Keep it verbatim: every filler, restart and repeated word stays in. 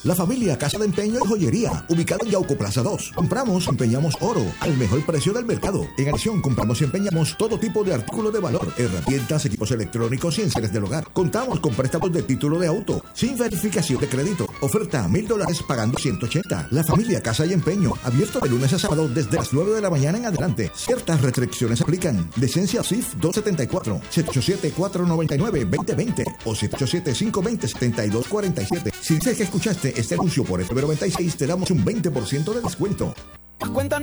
La familia Casa de Empeño y Joyería, ubicado en Yauco Plaza dos. Compramos, empeñamos oro al mejor precio del mercado. En adición, compramos y empeñamos todo tipo de artículos de valor, herramientas, equipos electrónicos y enseres del hogar. Contamos con préstamos de título de auto, sin verificación de crédito. Oferta a mil dólares pagando ciento ochenta. La familia Casa y Empeño, abierto de lunes a sábado desde las nueve de la mañana en adelante. Ciertas restricciones aplican. Licencia S I F doscientos setenta y cuatro, siete ocho siete, cuatro nueve nueve, dos cero dos cero o siete ocho siete, cinco dos cero, siete dos cuatro siete. Si dices que escuchaste este anuncio por F M noventa y seis, te damos un veinte por ciento de descuento. Cuenta